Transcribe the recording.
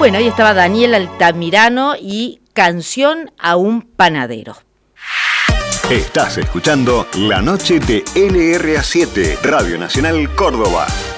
Bueno, ahí estaba Daniel Altamirano y Canción a un panadero. Estás escuchando La Noche de LRA7, Radio Nacional Córdoba.